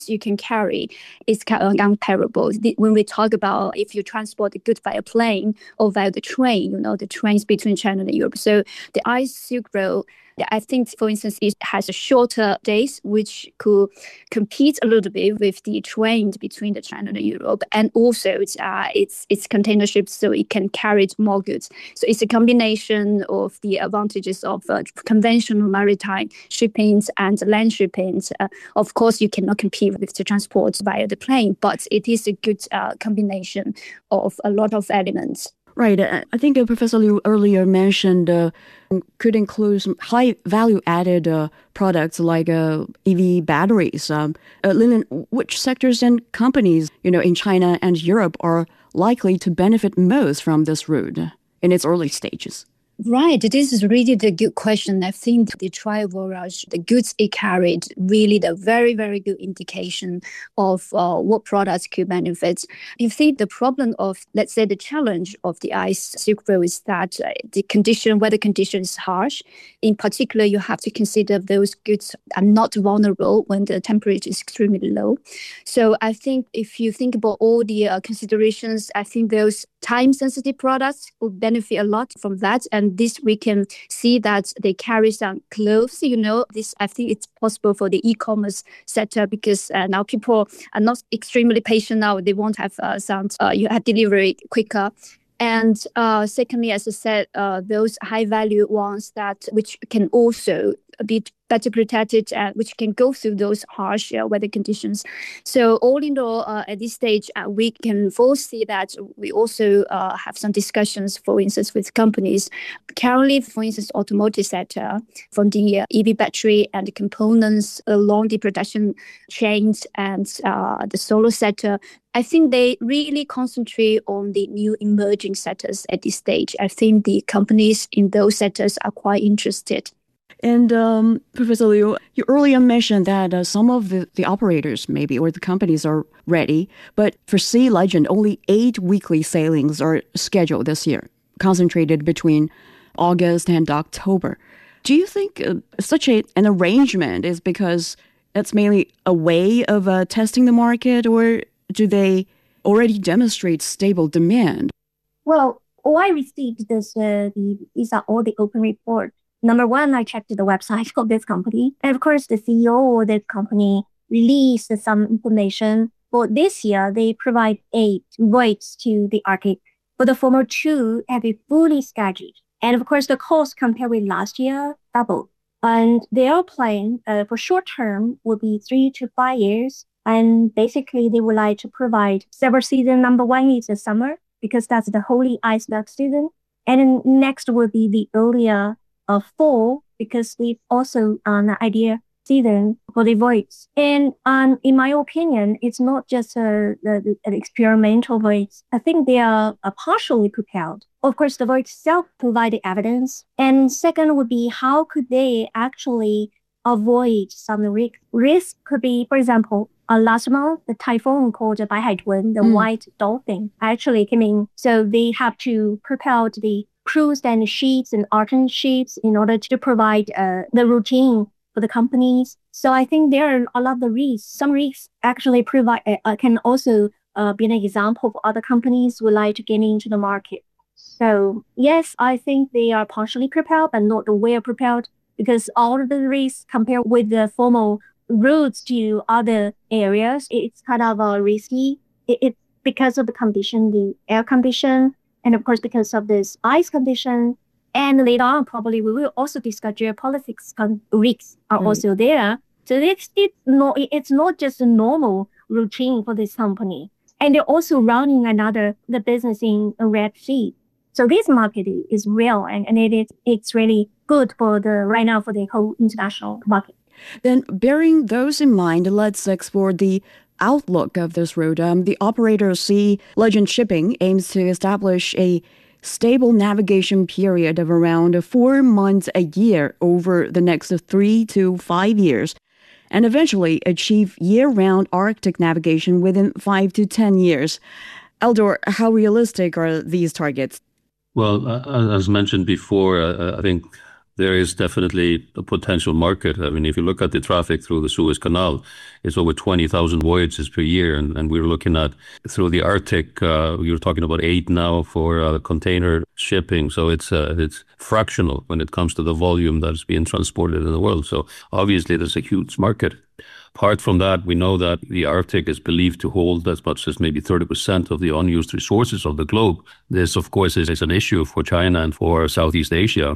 you can carry is kind of comparable. When we talk about if you transport the goods via plane or via the train, the trains between China and Europe. So the Ice Silk Road, I think, for instance, it has a shorter days, which could compete a little bit with the trains between the China and Europe, and also it's container ships, so it can carry more goods. So it's a combination of the advantages of conventional maritime shippings and land shippings. Of course, you cannot compete with the transport via the plane, but it is a good combination of a lot of elements. Right. I think Professor Liu earlier mentioned could include some high value added products like EV batteries. Lilian, which sectors and companies, in China and Europe are likely to benefit most from this route in its early stages? Right. This is really the good question. I think the trial voyage, the goods it carried, really the very, very good indication of what products could benefit. You see, the problem of, let's say, the challenge of the Ice Silk Road is that the weather condition is harsh. In particular, you have to consider those goods are not vulnerable when the temperature is extremely low. So I think if you think about all the considerations, I think those time-sensitive products will benefit a lot from that. And this we can see that they carry some clothes. This I think it's possible for the e-commerce sector because now people are not extremely patient now. They want to have you have delivery quicker. And secondly, as I said, those high-value ones which can also be better protected and which can go through those harsh weather conditions. So all in all, at this stage, we can foresee that we also have some discussions, for instance, with companies. Currently, for instance, automotive sector, from the EV battery and the components along the production chains and the solar sector, I think they really concentrate on the new emerging sectors at this stage. I think the companies in those sectors are quite interested. And Professor Liu, you earlier mentioned that some of the operators maybe or the companies are ready, but for Sea Legend, only 8 weekly sailings are scheduled this year, concentrated between August and October. Do you think such an arrangement is because that's mainly a way of testing the market, or do they already demonstrate stable demand? Well, all I received these are all the open reports. Number one, I checked the website of this company. And of course, the CEO of this company released some information. For this year, they provide 8 voyages to the Arctic. For the former 2, have been fully scheduled. And of course, the cost compared with last year, doubled. And their plan for short term will be 3 to 5 years. And basically, they would like to provide several seasons. Number one is the summer, because that's the holy iceberg season. And then next will be the earlier fall, because we also an idea season for the voyage. And in my opinion, it's not just an experimental voyage. I think they are partially prepared. Of course, the voyage itself provides the evidence. And second would be how could they actually avoid some risk? Risk could be, for example, last month, the typhoon called the Baihaituan, the white dolphin, actually came in. So they have to prepare the crews and ships and alternate ships in order to provide the routine for the companies. So I think there are a lot of the risks. Some risks actually provide can also be an example for other companies who would like to get into the market. So yes, I think they are partially prepared, but not well prepared, because all of the risks compared with the formal routes to other areas, it's kind of risky. It's because of the condition, the air condition, and of course, because of this ice condition. And later on, probably we will also discuss geopolitics risks are also there. So it's not just a normal routine for this company. And they're also running the business in a Red Sea. So this market is real, and it's really good right now for the whole international market. Then bearing those in mind, let's explore the outlook of this route. The operator Sea Legend Shipping aims to establish a stable navigation period of around 4 months a year over the next 3 to 5 years, and eventually achieve year-round Arctic navigation within 5 to 10 years. Eldor, how realistic are these targets? Well, as mentioned before, I think there is definitely a potential market. I mean, if you look at the traffic through the Suez Canal, it's over 20,000 voyages per year. And we're looking at through the Arctic, you're talking about 8 now for container shipping. So it's fractional when it comes to the volume that's being transported in the world. So obviously there's a huge market. Apart from that, we know that the Arctic is believed to hold as much as maybe 30% of the unused resources of the globe. This, of course, is an issue for China and for Southeast Asia.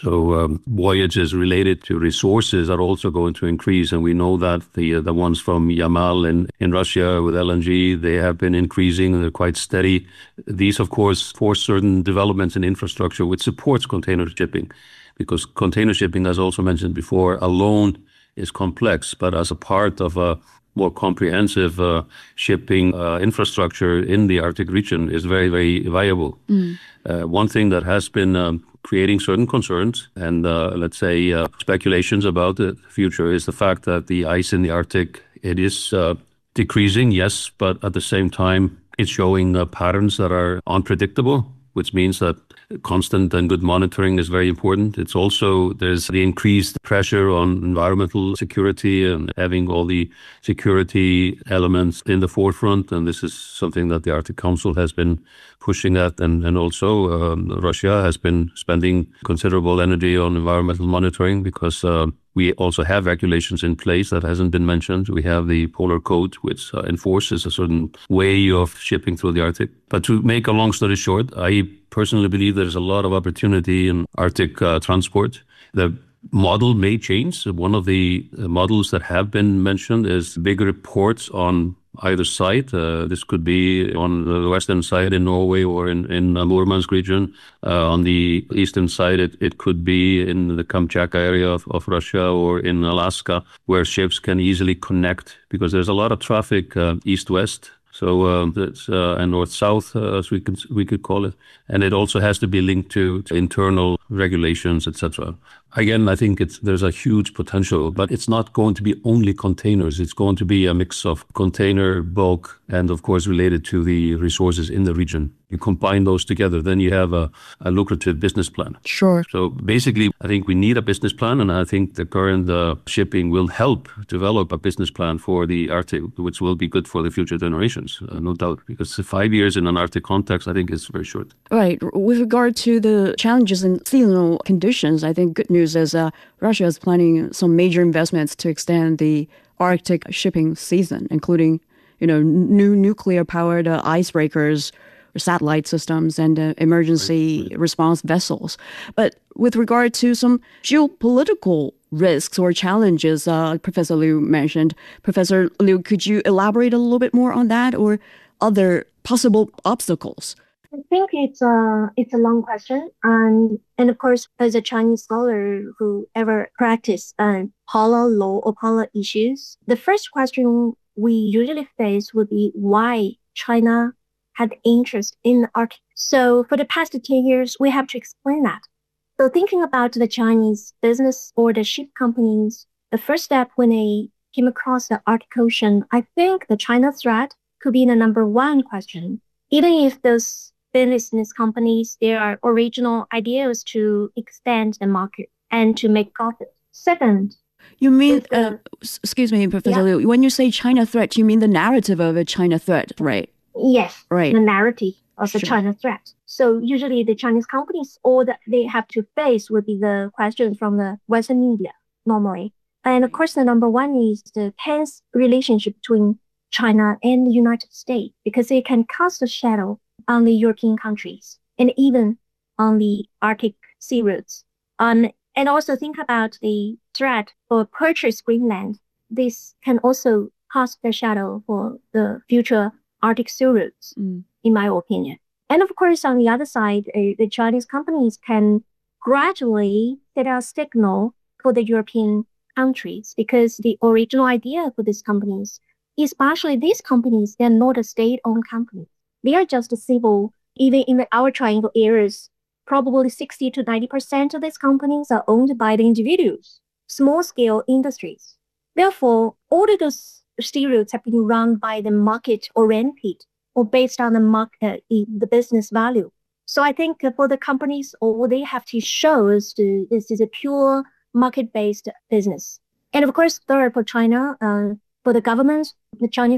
So voyages related to resources are also going to increase. And we know that the ones from Yamal in Russia with LNG, they have been increasing. They're quite steady. These, of course, force certain developments in infrastructure which supports container shipping. Because container shipping, as also mentioned before, alone is complex, but as a part of a more comprehensive shipping infrastructure in the Arctic region is very, very viable. One thing that has been creating certain concerns and let's say speculations about the future is the fact that the ice in the Arctic, it is decreasing, yes, but at the same time it's showing patterns that are unpredictable, which means that constant and good monitoring is very important. It's also, there's the increased pressure on environmental security and having all the security elements in the forefront. And this is something that the Arctic Council has been pushing at. And also Russia has been spending considerable energy on environmental monitoring because we also have regulations in place that hasn't been mentioned. We have the Polar Code, which enforces a certain way of shipping through the Arctic. But to make a long story short, I personally believe there's a lot of opportunity in Arctic transport. The model may change. One of the models that have been mentioned is bigger ports on either side. This could be on the western side in Norway or in Murmansk region. On the eastern side, it could be in the Kamchatka area of Russia or in Alaska, where ships can easily connect because there's a lot of traffic east-west. So that's and north-south, as we could call it, and it also has to be linked to internal regulations, etc. Again, I think there's a huge potential, but it's not going to be only containers. It's going to be a mix of container, bulk, and of course related to the resources in the region. You combine those together, then you have a lucrative business plan. Sure. So basically, I think we need a business plan, and I think the current shipping will help develop a business plan for the Arctic, which will be good for the future generations, no doubt, because 5 years in an Arctic context, I think is very short. Right. With regard to the challenges in seasonal conditions, I think good news is Russia is planning some major investments to extend the Arctic shipping season, including, new nuclear-powered icebreakers, satellite systems, and emergency response vessels. But with regard to some geopolitical risks or challenges, Professor Liu mentioned, Professor Liu, could you elaborate a little bit more on that or other possible obstacles? I think it's a long question, and of course, as a Chinese scholar who ever practiced polar law or polar issues, the first question we usually face would be why China had interest in the Arctic. So for the past 10 years, we have to explain that. So thinking about the Chinese business or the ship companies, the first step when they came across the Arctic Ocean, I think the China threat could be the number one question. Even if those business companies, their original ideas to expand the market and to make profit. Second, you mean, excuse me, Professor Liu, when you say China threat, you mean the narrative of a China threat, right? Yes, right. The narrative of the China threat. So usually the Chinese companies, all that they have to face would be the questions from the Western media normally. And of course, the number one is the tense relationship between China and the United States, because it can cast a shadow on the European countries and even on the Arctic sea routes. And also think about the threat for purchase Greenland. This can also cast a shadow for the future Arctic sea routes, in my opinion. And of course, on the other side, the Chinese companies can gradually set a signal for the European countries, because the original idea for these companies, especially these companies, they're not a state-owned company. They are just civil. Even in our triangle areas, probably 60 to 90% of these companies are owned by the individuals, small-scale industries. Therefore, all of those sea routes have been run by the market-oriented or based on the business value. So I think for the companies, all they have to show is this is a pure market-based business. And of course, third, for China, for the government, the Chinese